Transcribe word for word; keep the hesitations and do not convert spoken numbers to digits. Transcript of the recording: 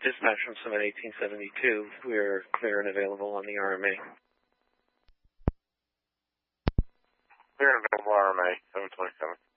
Dispatch from Summit eighteen seventy-two. We're clear and available on the R M A. Clear and available R M A, seven twenty-seven.